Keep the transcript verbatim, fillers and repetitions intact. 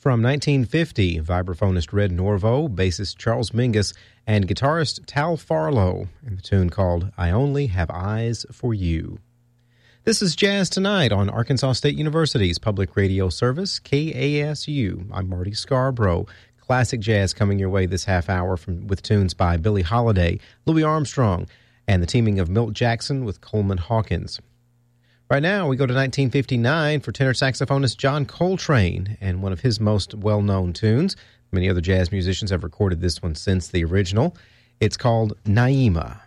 From nineteen fifty, vibraphonist Red Norvo, bassist Charles Mingus, and guitarist Tal Farlow, and the tune called I Only Have Eyes for You. This is Jazz Tonight on Arkansas State University's public radio service, K A S U. I'm Marty Scarborough. Classic jazz coming your way this half hour from, with tunes by Billie Holiday, Louis Armstrong, and the teaming of Milt Jackson with Coleman Hawkins. Right now, we go to nineteen fifty-nine for tenor saxophonist John Coltrane and one of his most well-known tunes. Many other jazz musicians have recorded this one since the original. It's called Naima.